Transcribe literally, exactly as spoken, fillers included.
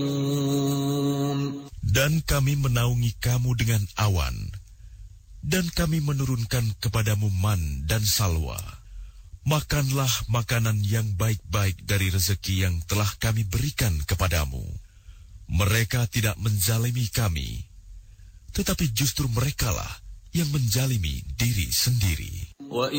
Dan kami menaungi kamu dengan awan, dan kami menurunkan kepadamu man dan salwa. Makanlah makanan yang baik-baik dari rezeki yang telah kami berikan kepadamu. Mereka tidak menzalimi kami, tetapi justru merekalah yang menzalimi diri sendiri.